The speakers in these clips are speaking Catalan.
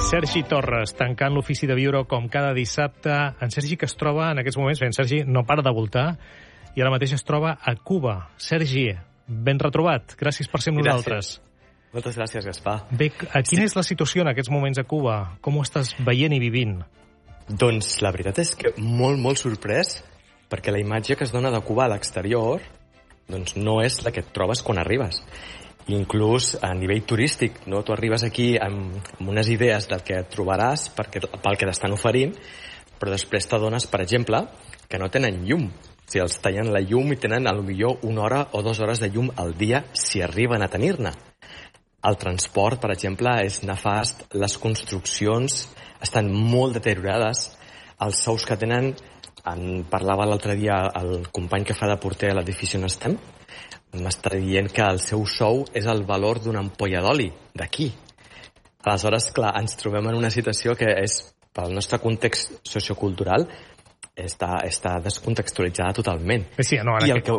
Sergi Torres, tancant l'ofici de viure com cada dissabte. En Sergi, que es troba en aquests moments, Sergi no para de voltar, i ara mateix es troba a Cuba. Sergi, ben retrobat. Gràcies per ser amb nosaltres. Moltes gràcies, Gaspar. Bé, quina és la situació en aquests moments a Cuba? Com ho estàs veient i vivint? Doncs la veritat és que molt sorprès, perquè la imatge que es dona de Cuba a l'exterior doncs no és la que et trobes quan arribes. Inclús a nivell turístic, no? Tu arribes aquí amb unes idees del que et trobaràs pel que t'estan oferint, però després t'adones, per exemple, que no tenen llum. O sigui, els tallen la llum i tenen potser 1 hora o 2 hores de llum al dia si arriben a tenir-ne. El transport, per exemple, és nefast, les construccions estan molt deteriorades, els sous que tenen, en parlava l'altre dia el company que fa de porter a l'edifici on estem, m'està dient que el seu sou és el valor d'una ampolla d'oli d'aquí. Aleshores, clar, ens trobem en una situació que és, pel nostre context sociocultural, està descontextualitzada totalment. Sí, no,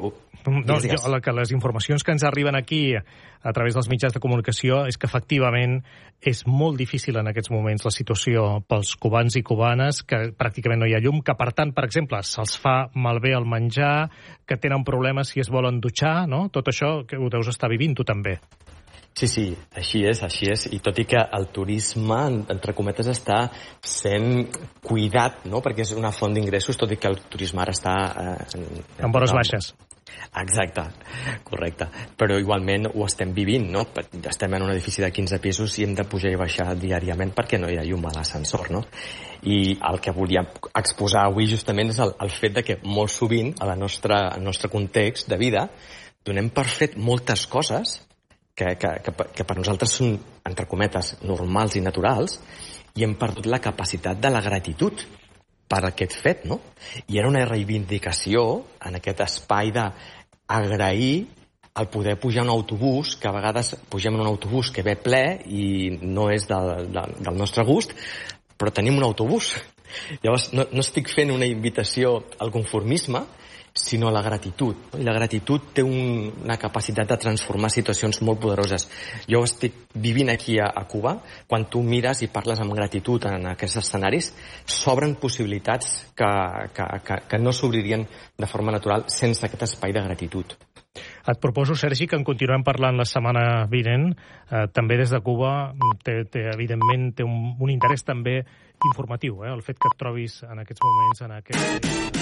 que les informacions que ens arriben aquí a través dels mitjans de comunicació és que efectivament és molt difícil en aquests moments la situació pels cubans i cubanes, que pràcticament no hi ha llum, que per tant, per exemple, se'ls fa malbé el menjar, que tenen problemes si es volen dutxar, no? Tot això que ho deus estar vivint tu també. Sí, així és. I tot i que el turisme, entre cometes, està sent cuidat, no? Perquè és una font d'ingressos, tot i que el turisme ara està en bones baixes. Exacte, correcte. Però igualment ho estem vivint, no? Estem en un edifici de 15 pisos i hem de pujar i baixar diàriament perquè no hi ha llum a l'ascensor, no? I el que volia exposar avui justament és el fet de que molt sovint, al nostre context de vida, donem per fet moltes coses que per nosaltres són, entre cometes, normals i naturals, i hem perdut la capacitat de la gratitud per aquest fet, no? I era una reivindicació en aquest espai d'agrair el poder pujar en un autobús, que a vegades pugem en un autobús que ve ple i no és del nostre gust, però tenim un autobús. Llavors, no estic fent una invitació al conformisme, sinó la gratitud. I la gratitud té una capacitat de transformar situacions molt poderoses. Jo estic vivint aquí a Cuba, quan tu mires i parles amb gratitud en aquests escenaris, s'obren possibilitats que no s'obririen de forma natural sense aquest espai de gratitud. Et proposo, Sergi, que en continuem parlant la setmana vinent. També des de Cuba, evidentment, té un interès també informatiu, el fet que et trobis en aquests moments en aquest...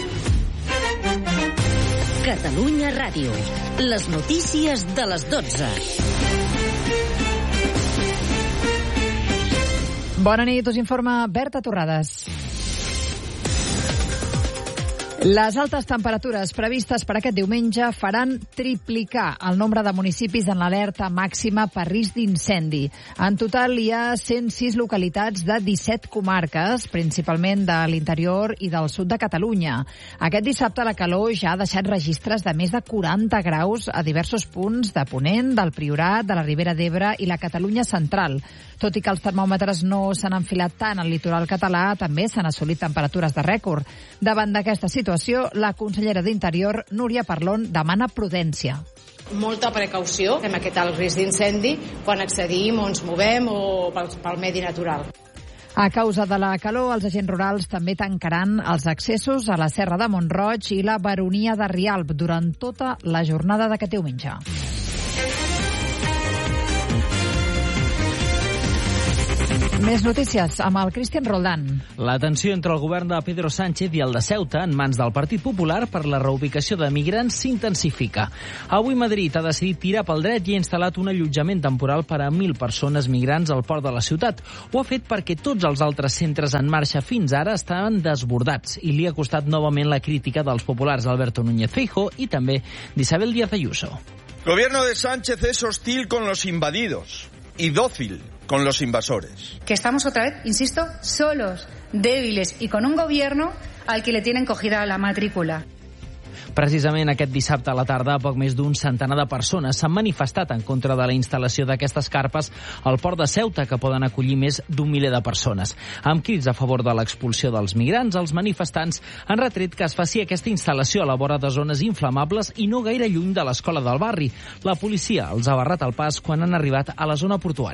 Catalunya Ràdio. Les notícies de les 12. Bona nit, us informa Berta Torrades. Les altes temperatures previstes per aquest diumenge faran triplicar el nombre de municipis en l'alerta màxima per risc d'incendi. En total hi ha 106 localitats de 17 comarques, principalment de l'interior i del sud de Catalunya. Aquest dissabte la calor ja ha deixat registres de més de 40 graus a diversos punts de Ponent, del Priorat, de la Ribera d'Ebre i la Catalunya central. Tot i que els termòmetres no s'han enfilat tant al litoral català, també s'han assolit temperatures de rècord. Davant d'aquesta situació, la consellera d'Interior, Núria Parlon, demana prudència. Molta precaució amb aquest alt risc d'incendi quan accedim o ens movem o pel medi natural. A causa de la calor, els agents rurals també tancaran els accessos a la Serra de Mont-roig i la Baronia de Rialb durant tota la jornada d'aquest diumenge. Més notícies amb el Cristian Roldán. La tensió entre el govern de Pedro Sánchez i el de Ceuta, en mans del Partit Popular per la reubicació de migrants, s'intensifica. Avui Madrid ha decidit tirar pel dret i ha instal·lat un allotjament temporal per a 1.000 persones migrants al port de la ciutat. Ho ha fet perquè tots els altres centres en marxa fins ara estaven desbordats i li ha costat novament la crítica dels populars Alberto Núñez Feijóo i també d'Isabel Díaz Ayuso. El gobierno de Sánchez es hostil con los invadidos y dócil con los invasores. Que estamos otra vez, insisto, solos, débiles y con un gobierno al que le tienen cogida la matrícula. Precisament aquest dissabte a la tarda, poc més d'un centenar de persones s'han manifestat en contra de la instal·lació d'aquestes carpes al port de Ceuta, que poden acollir més d'un miler de persones. Amb crits a favor de l'expulsió dels migrants, els manifestants han retret que es faci aquesta instal·lació a la vora de zones inflamables i no gaire lluny de l'escola del barri. La policia els ha barrat el pas quan han arribat a la zona portuària.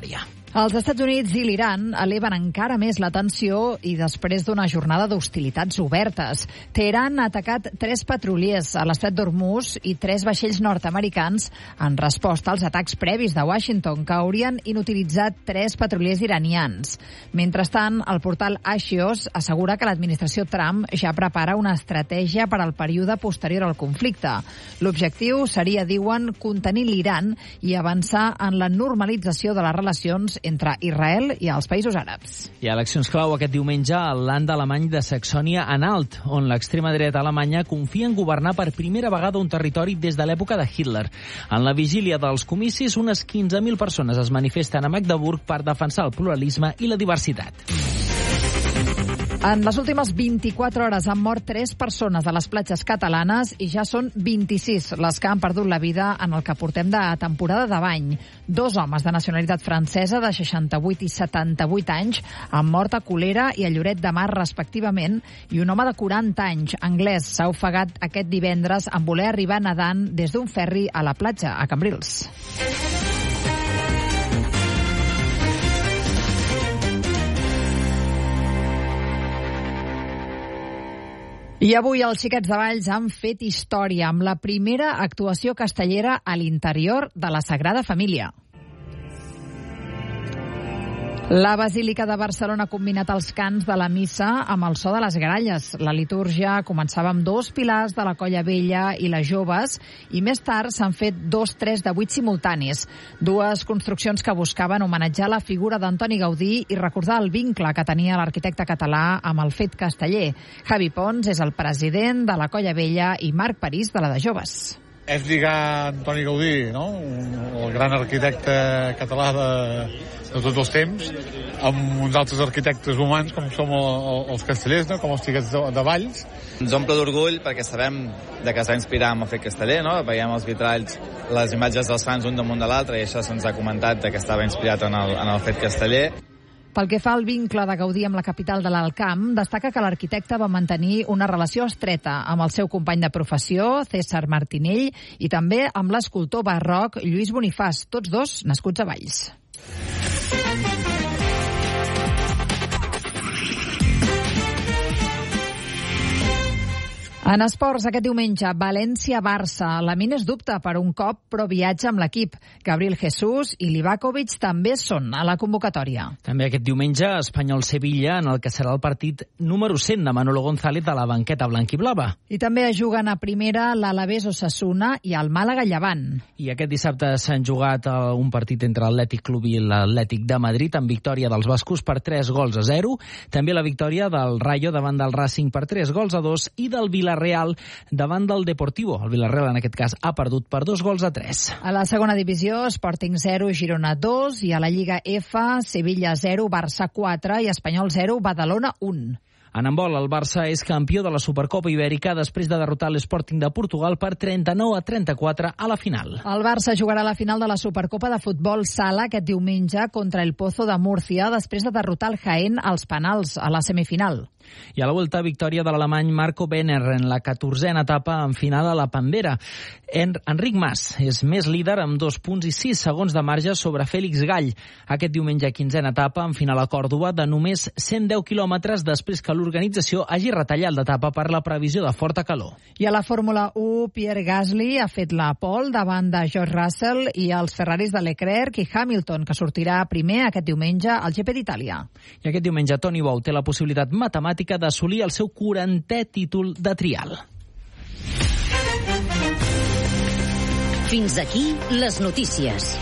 Els Estats Units i l'Iran eleven encara més la tensió i després d'una jornada d'hostilitats obertes. Teheran ha atacat 3 petroliers a l'estret d'Hormuz i 3 vaixells nord-americans en resposta als atacs previs de Washington que haurien inutilitzat 3 petroliers iranians. Mentrestant, el portal Axios assegura que l'administració Trump ja prepara una estratègia per al període posterior al conflicte. L'objectiu seria, diuen, contenir l'Iran i avançar en la normalització de les relacions entre Israel i els països àrabs. Hi ha eleccions clau aquest diumenge al land alemany de Saxònia-Anhalt, on l'extrema dreta alemanya confia en governar per primera vegada un territori des de l'època de Hitler. En la vigília dels comicis, unes 15.000 persones es manifesten a Magdeburg per defensar el pluralisme i la diversitat. En les últimes 24 hores han mort 3 persones a les platges catalanes i ja són 26 les que han perdut la vida en el que portem de temporada de bany. 2 homes de nacionalitat francesa de 68 i 78 anys han mort a Colera i a Lloret de Mar respectivament i un home de 40 anys, anglès, s'ha ofegat aquest divendres en voler arribar nedant des d'un ferri a la platja, a Cambrils. I avui els Xiquets de Valls han fet història amb la primera actuació castellera a l'interior de la Sagrada Família. La Basílica de Barcelona ha combinat els cants de la missa amb el so de les gralles. La litúrgia començava amb 2 pilars de la Colla Vella i les Joves i més tard s'han fet 2 trets de 8 simultanis. 2 construccions que buscaven homenatjar la figura d'Antoni Gaudí i recordar el vincle que tenia l'arquitecte català amb el fet casteller. Javi Pons és el president de la Colla Vella i Marc París de la de Joves. És lligar Antoni Gaudí, no? El gran arquitecte català de tots els temps, amb uns altres arquitectes humans com som els castellers, no? Com els Xiquets de Valls. Ens omple d'orgull perquè sabem de que es va inspirar amb el fet casteller, no? Veiem els vitralls, les imatges dels sants un damunt de l'altre i això se'ns ha comentat de que estava inspirat en el fet casteller. Pel que fa al vincle de Gaudí amb la capital de l'Alt Camp, destaca que l'arquitecte va mantenir una relació estreta amb el seu company de professió, César Martinell, i també amb l'escultor barroc Lluís Bonifàs, tots 2 nascuts a Valls. En esports, aquest diumenge, València-Barça. La Mines dubta per un cop, però viatja amb l'equip. Gabriel Jesús i Livakovic també són a la convocatòria. També aquest diumenge, Espanyol-Sevilla, en el que serà el partit número 100 de Manolo González a la banqueta blanquiblava. I també juguen a primera l'Alavés-Osasuna i el Màlaga-Llevant. I aquest dissabte s'han jugat un partit entre l'Atlètic Club i l'Atlètic de Madrid amb victòria dels bascos per 3-0. També la victòria del Rayo davant del Racing per 3-2 i del Villarreal davant del Deportivo. El Villarreal, en aquest cas, ha perdut per 2-3. A la segona divisió, Sporting 0, Girona 2, i a la Lliga F, Sevilla 0, Barça 4 i Espanyol 0, Badalona 1. En handbol, el Barça és campió de la Supercopa Ibèrica després de derrotar l'Sporting de Portugal per 39-34 a la final. El Barça jugarà a la final de la Supercopa de Futbol Sala aquest diumenge contra el Pozo de Múrcia després de derrotar el Jaén als penals a la semifinal. I a la volta, victòria de l'alemany Marco Benner en la 14a etapa en final a la Pandera. Enric Mas és més líder amb 2 punts i 6 segons de marge sobre Fèlix Gall. Aquest diumenge, 15a etapa en final a Còrdova de només 110 quilòmetres després que l'organització hagi retallat l'etapa per la previsió de forta calor. I a la Fórmula 1, Pierre Gasly ha fet la pole davant de George Russell i els Ferraris de Leclerc i Hamilton, que sortirà primer aquest diumenge al GP d'Itàlia. I aquest diumenge Toni Bou té la possibilitat matemàtica d'assolir el seu 40è títol de trial. Fins aquí les notícies.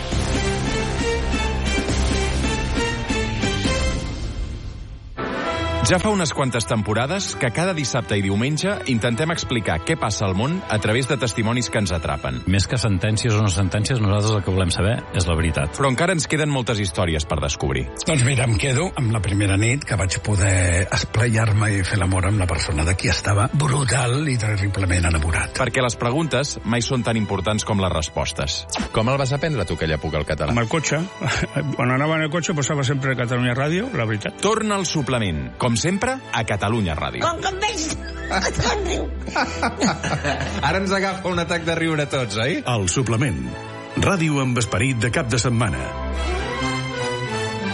Ja fa unes quantes temporades que cada dissabte i diumenge intentem explicar què passa al món a través de testimonis que ens atrapen. Més que sentències o no sentències, nosaltres el que volem saber és la veritat. Però encara ens queden moltes històries per descobrir. Doncs mira, em quedo amb la primera nit que vaig poder esplaiar-me i fer l'amor amb la persona de qui estava brutal i terriblement enamorat. Perquè les preguntes mai són tan importants com les respostes. Com el vas aprendre tu aquella època al català? Amb el cotxe. Quan anava en el cotxe posava sempre a Catalunya Ràdio, la veritat. Torna al suplement, com sempre, a Catalunya Ràdio. Com que em veig, et riu. Ara ens agafa un atac de riure a tots, oi? El suplement. Ràdio amb esperit de cap de setmana.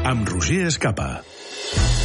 amb Roger Escapa.